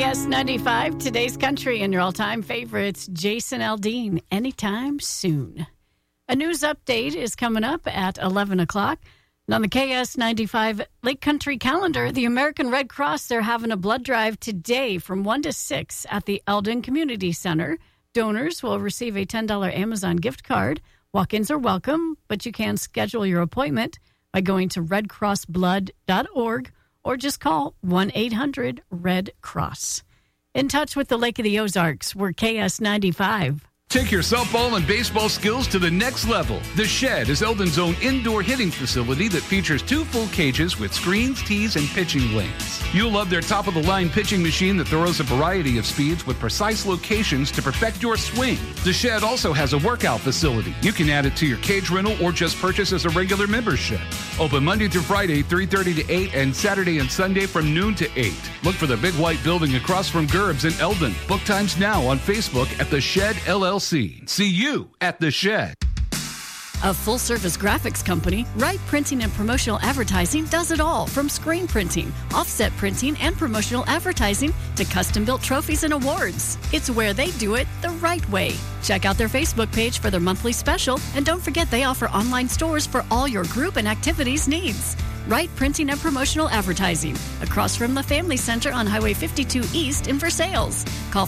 KS95, today's country and your all-time favorites, Jason Aldean, Anytime Soon. A news update is coming up at 11 o'clock. And on the KS95 Lake Country calendar, the American Red Cross, they're having a blood drive today from 1 to 6 at the Eldon Community Center. Donors will receive a $10 Amazon gift card. Walk-ins are welcome, but you can schedule your appointment by going to redcrossblood.org or just call 1-800-RED-CROSS. In touch with the Lake of the Ozarks, we're KS95. Take your softball and baseball skills to the next level. The Shed is Eldon's own indoor hitting facility that features 2 full cages with screens, tees, and pitching lanes. You'll love their top-of-the-line pitching machine that throws a variety of speeds with precise locations to perfect your swing. The Shed also has a workout facility. You can add it to your cage rental or just purchase as a regular membership. Open Monday through Friday, 3:30 to 8, and Saturday and Sunday from noon to 8. Look for the big white building across from Gerb's in Eldon. Book times now on Facebook at The Shed LLC. See you at The Shed. A full-service graphics company, Wright Printing and Promotional Advertising does it all, from screen printing, offset printing, and promotional advertising to custom-built trophies and awards. It's where they do it the right way. Check out their Facebook page for their monthly special, and don't forget they offer online stores for all your group and activities needs. Wright Printing and Promotional Advertising, across from the Family Center on Highway 52 East in Versailles. Call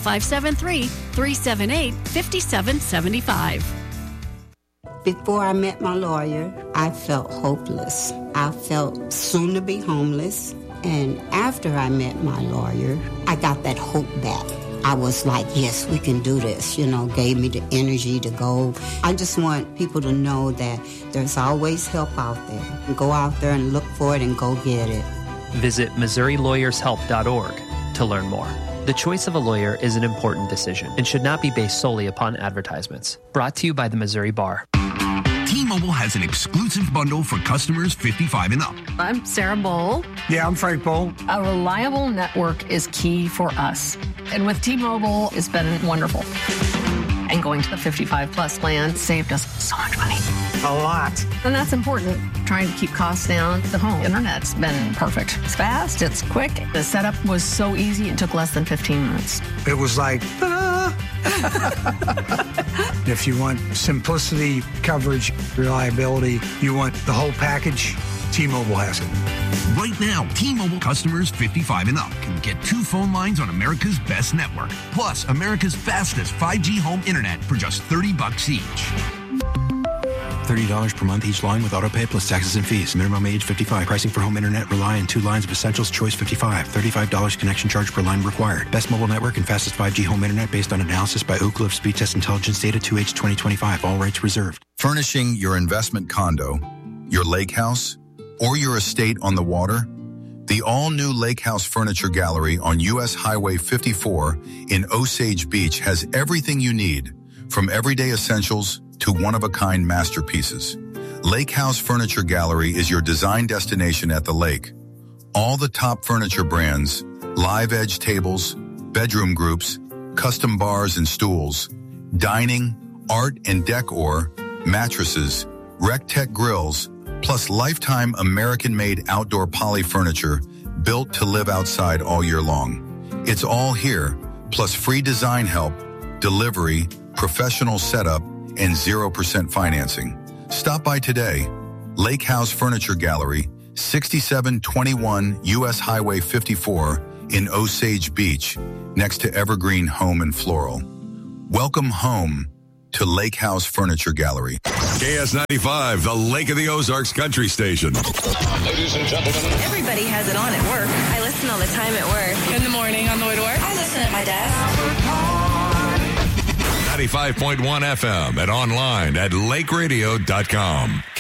573-378-5775. Before I met my lawyer, I felt hopeless. I felt soon to be homeless. And after I met my lawyer, I got that hope back. I was like, yes, we can do this, gave me the energy to go. I just want people to know that there's always help out there. Go out there and look for it and go get it. Visit MissouriLawyersHelp.org to learn more. The choice of a lawyer is an important decision and should not be based solely upon advertisements. Brought to you by the Missouri Bar. T-Mobile has an exclusive bundle for customers 55 and up. I'm Sarah Bowl. Yeah, I'm Frank Bowl. A reliable network is key for us. And with T-Mobile, it's been wonderful. And going to the 55-plus plan saved us so much money. A lot. And that's important. Trying to keep costs down. The home internet's been perfect. It's fast. It's quick. The setup was so easy. It took less than 15 minutes. It was like, If you want simplicity, coverage, reliability, you want the whole package, T-Mobile has it. Right now, T-Mobile customers 55 and up can get 2 phone lines on America's best network, plus America's fastest 5G home internet for just $30 each. $30 per month each line with autopay plus taxes and fees. Minimum age 55. Pricing for home internet rely on 2 lines of Essentials Choice 55. $35 connection charge per line required. Best mobile network and fastest 5G home internet based on analysis by Oak Cliff Speed Test Intelligence Data 2H 2025. All rights reserved. Furnishing your investment condo, your lake house, or your estate on the water? The all-new Lake House Furniture Gallery on U.S. Highway 54 in Osage Beach has everything you need, from everyday essentials to one-of-a-kind masterpieces. Lake House Furniture Gallery is your design destination at the lake. All the top furniture brands, live edge tables, bedroom groups, custom bars and stools, dining, art and decor, mattresses, RecTech grills, plus lifetime American-made outdoor poly furniture built to live outside all year long. It's all here, plus free design help, delivery, professional setup, and 0% financing. Stop by today. Lake House Furniture Gallery, 6721 U.S. Highway 54 in Osage Beach, next to Evergreen Home and Floral. Welcome home to Lake House Furniture Gallery. KS95, the Lake of the Ozarks country station. Ladies and gentlemen. Everybody has it on at work. I listen all the time at work. In the morning on the way to work. I listen at my desk. 95.1 FM and online at lakeradio.com.